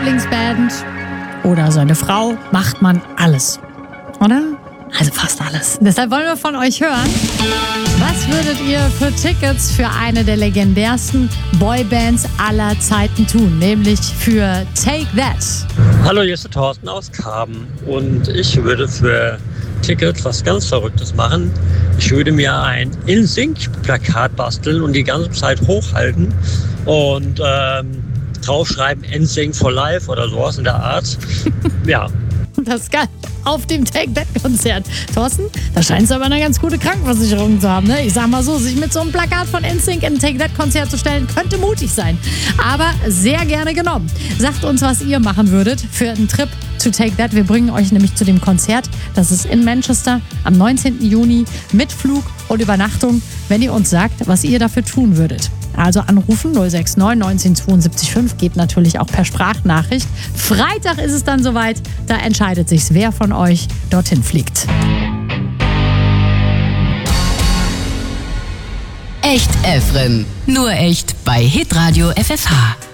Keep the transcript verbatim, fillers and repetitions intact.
Lieblingsband oder seine Frau, macht man alles, oder? Also fast alles. Deshalb wollen wir von euch hören. Was würdet ihr für Tickets für eine der legendärsten Boybands aller Zeiten tun? Nämlich für Take That. Hallo, hier ist der Thorsten aus Karben und ich würde für Ticket was ganz Verrücktes machen. Ich würde mir ein In Sync-Plakat basteln und die ganze Zeit hochhalten und ähm, draufschreiben In Sync for Life oder sowas in der Art. Ja. Das ist geil. Auf dem Take That-Konzert. Thorsten, da scheinst du aber eine ganz gute Krankenversicherung zu haben. Ne? Ich sag mal so, sich mit so einem Plakat von N Sync in ein Take That-Konzert zu stellen, könnte mutig sein. Aber sehr gerne genommen. Sagt uns, was ihr machen würdet für einen Trip zu Take That. Wir bringen euch nämlich zu dem Konzert. Das ist in Manchester am neunzehnten Juni mit Flug und Übernachtung, wenn ihr uns sagt, was ihr dafür tun würdet. Also anrufen null sechs neun neunzehn zweiundsiebzig fünf, geht natürlich auch per Sprachnachricht. Freitag ist es dann soweit, da entscheidet sich, wer von euch dorthin fliegt. Echt Efren. Nur echt bei Hitradio F F H.